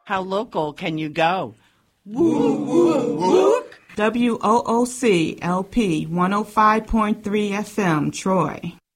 How local can you go? Woo, woo, woo. WOOC LP 105.3 FM, Troy.